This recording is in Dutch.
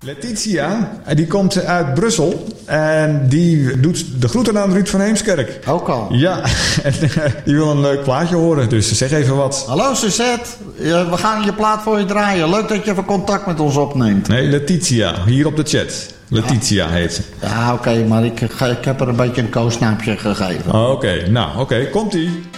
Letitia, die komt uit Brussel en die doet de groeten aan Ruud van Heemskerk. Ook al? Ja, en die wil een leuk plaatje horen, dus zeg even wat. Hallo Suzette, we gaan je plaat voor je draaien. Leuk dat je even contact met ons opneemt. Nee, Letitia, hier op de chat. Letitia heet ze. Ja, oké, maar ik heb er een beetje een koosnaapje gegeven. Oké, komt-ie.